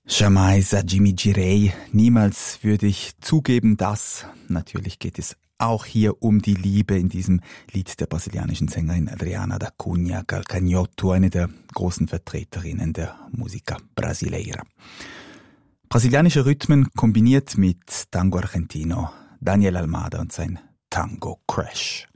Jamais admitirei, niemals würde ich zugeben, dass. Natürlich geht es auch hier um die Liebe in diesem Lied der brasilianischen Sängerin Adriana da Cunha Calcanhoto, eine der großen Vertreterinnen der Musica Brasileira. Brasilianische Rhythmen kombiniert mit Tango Argentino, Daniel Almada und sein Tango Crash.